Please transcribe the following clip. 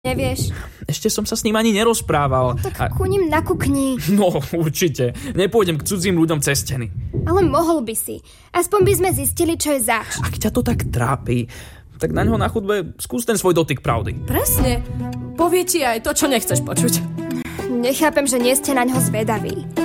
nevieš? Ešte som sa s ním ani nerozprával. Tak ku ním nakukni. No, určite. Nepôjdem k cudzím ľuďom cez steny. Ale mohol by si. Aspoň by sme zistili, čo je zač. Ak ťa to tak trápi, tak naňho na chodbe skús ten svoj dotyk pravdy. Presne. Povie ti aj to, čo nechceš počuť. Nechápem, že nie ste naňho zvedaví.